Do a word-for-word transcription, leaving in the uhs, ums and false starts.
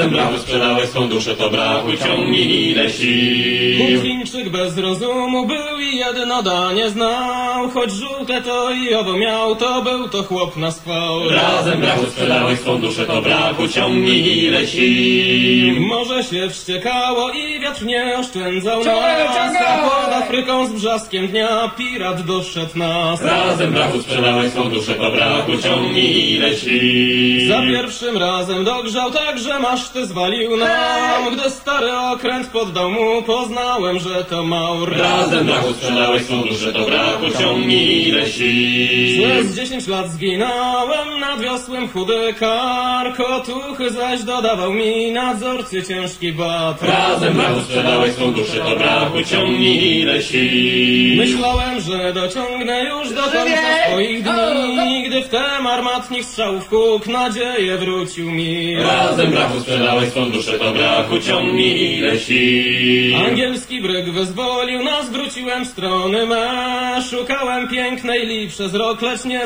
Razem brachu sprzedałeś swą duszę, to brachu ciągnij ile sił. Chińczyk bez rozumu był i jedno danie znał, choć żółte to i owo miał, to był to chłop na schwał. Razem brachu sprzedałeś swą duszę, to brachu ciągnij ile sił. Morze się wściekało i wiatr nie oszczędzał nas, a pod Afryką z brzaskiem dnia pirat doszedł nas. Razem brachu sprzedałeś swą duszę, to brachu ciągnij ile sił. Za pierwszym razem dogrzał tak, że maszty zwalił nam. Gdy stary okręt poddał mu, poznałem, że to Maur. Razem brachu sprzedałeś swą duszę, to brachu ciągnij ile sił. Przez dziesięć lat zginąłem nad wiosłem chudy kark, otuchy zaś dodawał mi nadzorcy ciężki bat. Razem brachu sprzedałeś swą duszę, to brachu ciągnij ile sił. Myślałem, że dociągnę już do końca swoich dni, gdy wtem armatnik strzałów huk nadzieję wrócił mi. Razem brachu sprzedałeś swą duszę, to brachu ciągnij ile sił. Angielski bryg wyzwolił nas, wróciłem w strony me. Szukałem pięknej li przez rok, lecz nie